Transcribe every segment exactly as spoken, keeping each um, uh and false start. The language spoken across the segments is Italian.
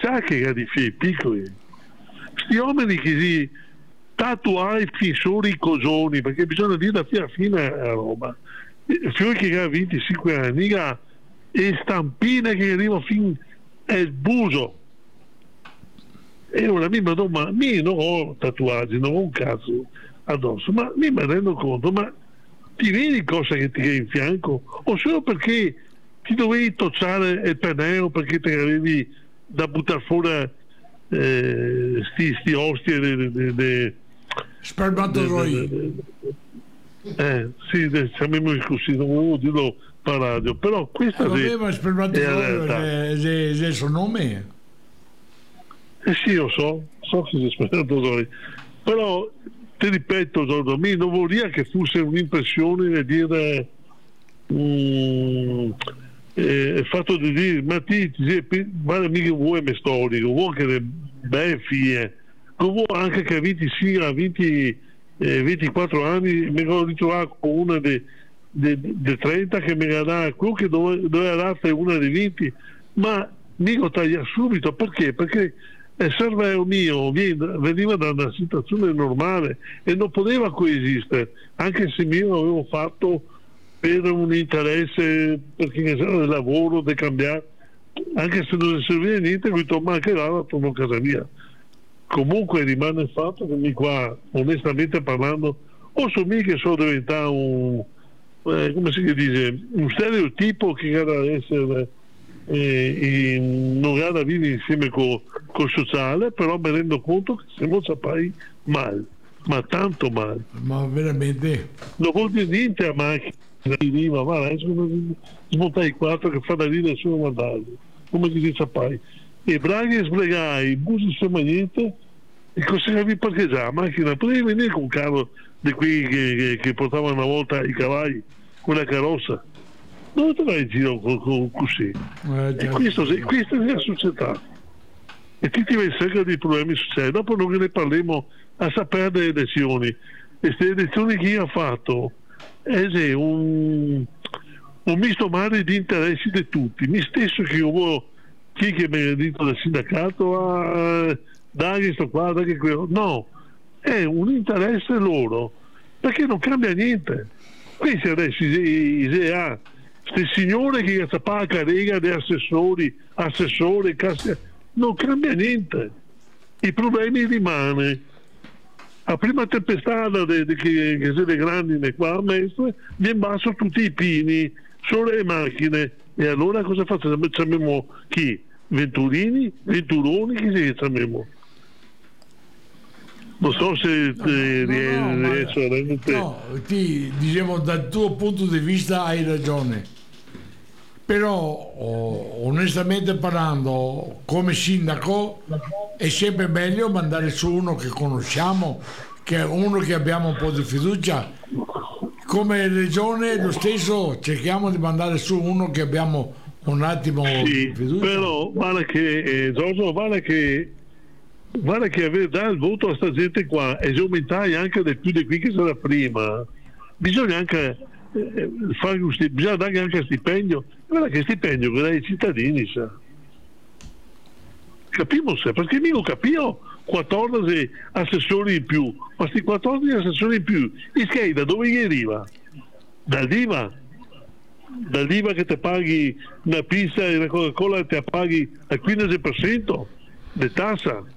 sa che ha di figli piccoli, questi uomini che si tatuano solo i cosoni, perché bisogna dire da fine a fine a roba. Fiori che ha venticinque anni, ha e stampine che arrivano fin al buso. E ora mi domando, ma io non ho tatuaggi, non ho un cazzo addosso, ma mi rendo conto, ma ti vedi cosa che ti è in fianco? O solo perché ti dovevi toccare il penneo perché ti avevi da buttare fuori eh, sti, sti ostie de, de, de, spermatozoi. Eh, sì, siamo così, non volevo dirlo per radio, però questa eh, è ma spermatozoi è il suo nome? Eh sì, io so, so che si spermatozoi, però ti ripeto, Giorgio, a me non vorrei che fosse un'impressione di dire mm, eh, il fatto di dire ma ti, ti vale mica vuoi me storico, vuoi che le belle figlie, vuoi anche che avete sì, a venti, eh, ventiquattro anni mi ho ritrovato con una di trenta che mi ha dato quello che doveva, doveva dare una di venti, ma mi ho tagliato subito, perché? Perché il cervello mio veniva da una situazione normale e non poteva coesistere, anche se io l'avevo fatto per un interesse, perché c'era del lavoro, di cambiare, anche se non serviva niente, mi torno anche là, torno a casa mia. Comunque rimane il fatto che mi qua, onestamente parlando, o so mica che sono diventato un, eh, come si dice, un stereotipo che deve essere E, e non ha da vivere insieme con il sociale, però mi rendo conto che siamo sapati male, ma tanto male, ma veramente non vuol dire niente a macchina di riva, ma adesso smontai i quattro che fa da ridere solo mandare come si dice pai e braghi e sbregai i busi insomma niente e cosa vi parcheggiare la macchina, potevi venire con un carro di qui che, che, che portava una volta i cavalli con la carrozza, dove te vai in giro così? Eh, e questo, questa è la società e tutti i secoli di problemi succedono, dopo non ne parliamo a sapere delle elezioni, e queste elezioni che io ho fatto è un, un misto mare di interessi di tutti, mi stesso che io voglio chi che mi ha detto del sindacato a dai questo qua, dai quello, no, è un interesse loro perché non cambia niente. Questi adesso i, i, i ah, queste signore che sapeva la carriera di assessori, assessori, casse, non cambia niente. I problemi rimangono. La prima tempestata de, de, che, che siete grandi qua a Mestre, gli imbasso tutti i pini, solo le macchine. E allora cosa facciamo? Facciamo chi? Venturini? Venturoni? Chi si chiamiamo? Non so se no, eh, no, no, riesco a rendere. No, ti dicevo dal tuo punto di vista hai ragione, però oh, onestamente parlando come sindaco è sempre meglio mandare su uno che conosciamo, che uno che abbiamo un po' di fiducia. Come regione lo stesso cerchiamo di mandare su uno che abbiamo un attimo sì, di fiducia. Però vale che eh, Giorgio, vale che guarda che avere dare il voto a sta gente qua e aumentare anche di più di qui che c'era prima, bisogna anche eh, fare un sti- bisogna dare anche stipendio, guarda che stipendio che dai ai cittadini, sa. Capiamo se, perché io capivo quattordici assessori in più, ma questi quattordici assessori in più, il che da dove gli arriva? Dall'I V A, dall'I V A che ti paghi una pizza e una Coca-Cola e ti paghi al quindici per cento di tassa.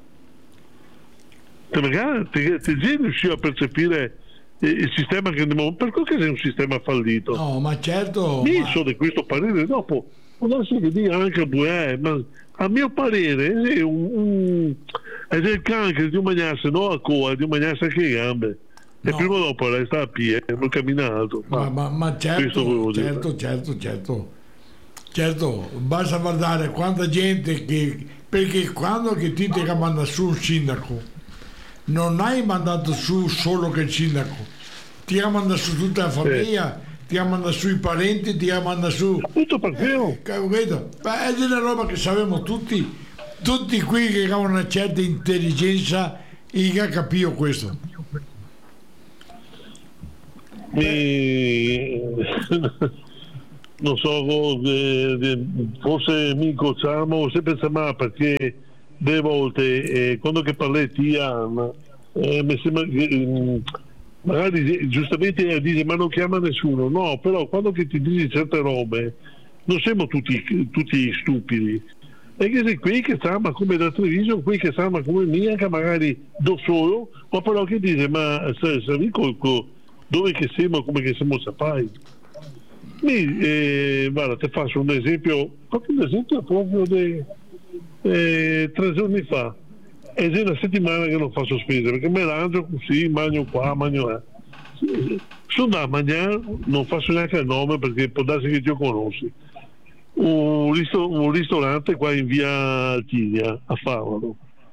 Magari ti, ti riuscì a percepire il sistema che andiamo, per quello che è un sistema fallito. No, ma certo. Io ma... sono di questo parere, dopo può essere che dica anche Buè, ma a mio parere è un, un è il cane che di mangiarsi non a coda, di mangiarsi anche le gambe. No. E prima o dopo resta a piedi, non camminato. Ma, ma, ma certo, certo, certo, certo. Certo, basta guardare quanta gente che, perché quando che ti ti manda su un sindaco non hai mandato su solo che il sindaco, ti ha mandato su tutta la famiglia, sì. Ti ha mandato su i parenti, ti ha mandato su tutto per eh, ma è della roba che sappiamo tutti, tutti qui che hanno una certa intelligenza e che capiscono questo. Mi... non so, eh, eh, forse mi incrociamo sempre ma perché delle volte eh, quando che parli Tian eh, mi sembra che eh, magari giustamente dice ma non chiama nessuno, no, però quando che ti dici certe robe non siamo tutti, tutti stupidi, e che se qui che stanno come da television, qui che stanno come mia che magari do solo, ma però che dice ma se, se dico dove che siamo come che siamo sappai. Mi, eh, guarda, ti faccio un esempio, proprio un esempio proprio di eh, tre giorni fa. È già una settimana che non faccio spese perché me mangio così, mangio qua, mangio là. Sono da mangiare, non faccio neanche il nome perché può darsi che ti conosci. Un, risto- un ristorante qua in via Altinia a Favaro.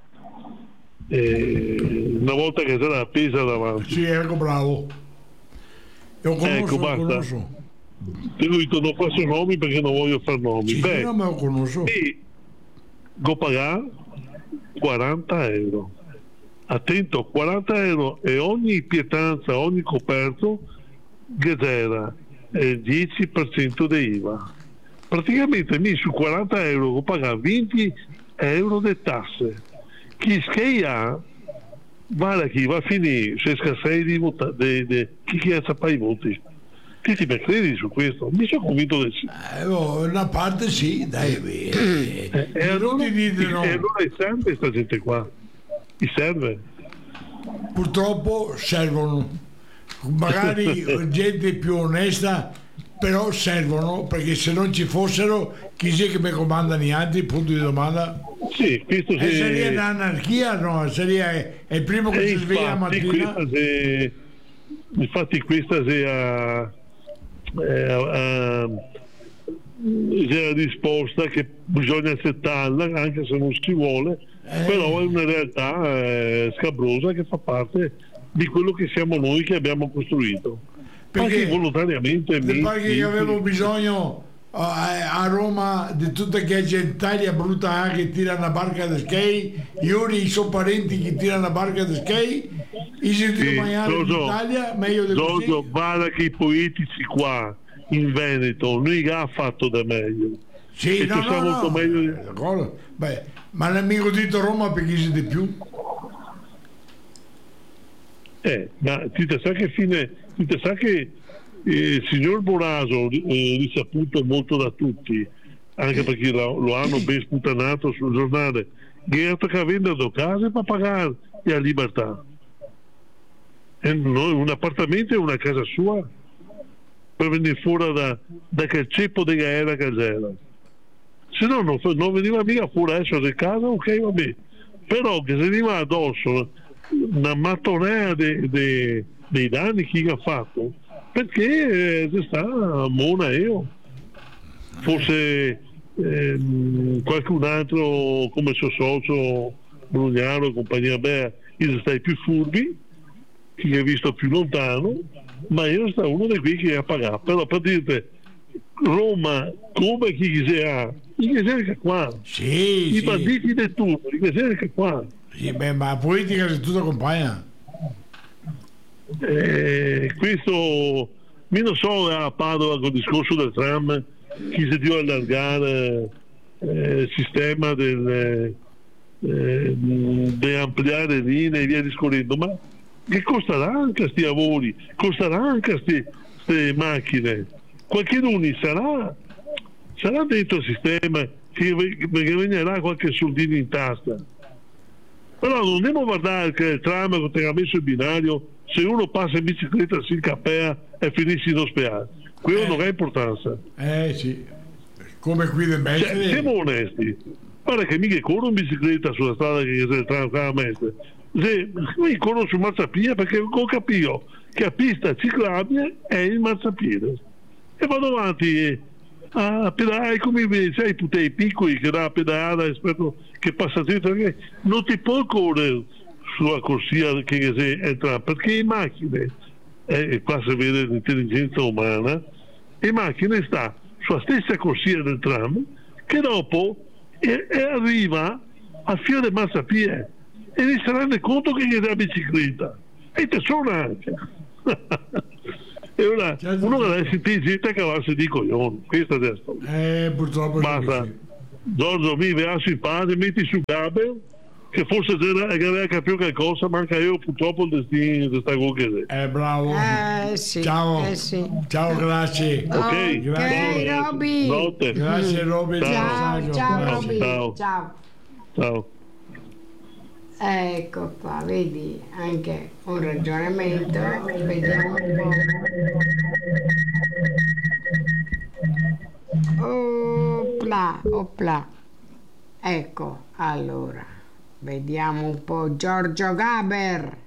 Eh, una volta che c'era la pesa davanti. Sì, ecco, bravo. Io conosco, ecco, basta. conosco. Ti ho detto non faccio nomi perché non voglio fare nomi. Sì, Beh, io me lo conosco. e go pagare quaranta euro. Attento, quaranta euro e ogni pietanza, ogni coperto che era il dieci per cento di I V A. Praticamente mi su quaranta euro go pagare venti euro di tasse. Chi schia vale chi va a finire se scassai di vota di, di chi chi ha i voti. Ti ti credi su questo? Mi sono convinto del sì. Eh, oh, una parte sì, dai. Eh, eh, e allora, dite no. E allora serve questa gente qua? Ti serve? Purtroppo servono. Magari gente più onesta, però servono, perché se non ci fossero, chi c'è che mi comanda gli altri? Punto di domanda. Sì, questo e se... Seria un'anarchia, no? Seria è il primo che si sveglia la mattina. Se... Infatti questa sia eh, uh, c'è la risposta che bisogna accettarla anche se non si vuole, eh. però è una realtà eh, scabrosa che fa parte di quello che siamo noi che abbiamo costruito, perché anche volontariamente mi pare che avevo bisogno uh, a Roma di tutta che gentaglia brutta che tira una barca da skate, io i suoi parenti che tirano una barca da skate, i sentito sì, mangiare in Italia meglio di così. Guarda che i politici qua in Veneto noi ha fatto da meglio, sì, e no, no, molto no. meglio. Beh, ma l'amico dito Roma perché si di più. Eh, ma ti sa che fine, ti sa che eh, il signor Boraso, eh, risaputo molto da tutti, anche perché lo, lo hanno ben sputanato sul giornale, che ha venduto case per pagare la libertà. E no, un appartamento e una casa sua per venire fuori da, da quel ceppo di gaera che c'era. Se no non, non veniva mica fuori adesso di casa, ok, vabbè. Però che se veniva addosso una mattonea de, de, dei danni che ha fatto, perché eh, sta mona io forse ehm, qualcun altro come suo socio Brugnaro e compagnia Bea, io stai più furbi, chi è visto più lontano, ma io sto uno di quelli che ha pagato. Però per dirte Roma come chi sia, chi sia qua, sì, i sì. banditi del turno, chi sia qua. Sì, beh, ma la politica è tutta compagna. Eh, questo mi non so a Padova con il discorso del tram chi si deve allargare eh, il sistema del eh, di ampliare linee e via discorrendo, ma che costerà anche questi lavori, costerà anche queste macchine, qualcuno sarà sarà dentro il sistema che, che venirà qualche soldino in tasca. Però non andiamo a guardare che il tram che ha messo il binario, se uno passa in bicicletta si incapea e finisce in ospedale, quello eh. non ha importanza. Eh sì, come qui del Mestre. Cioè, siamo onesti, guarda che mica corro in bicicletta sulla strada che c'è il tram che ha messo, se io corro su marciapiede perché ho capito che la pista ciclabile è il marciapiede e vado avanti a pedalare come sai i putei piccoli che da pedalare rispetto che passa dentro, perché non ti può correre sulla corsia che entra, perché le macchine e qua si vede l'intelligenza umana, le macchine sta sulla stessa corsia del tram che dopo e, e arriva al filo del marciapiede e si rende conto che è la bicicletta e te suona anche E ora Certo, uno certo. deve essere gente a cavarsi di coglioni, questa è la storia. Eh, purtroppo è Basta, così. Giorgio mi va sui padri, metti su Gaber, che forse era, che aveva capito qualcosa, manca io purtroppo il destino di sta cosa che è. Eh, bravo. Eh sì, Ciao. eh sì. Ciao, grazie. Ok, Ok, grazie. Roby. Notte. Grazie, Robby. Ciao. Ciao, ciao Grazie. Roby. Ciao. Ciao. Ciao. Ecco qua, vedi anche un ragionamento. Vediamo un po'. Opla, opla. Ecco, allora, vediamo un po' Giorgio Gaber.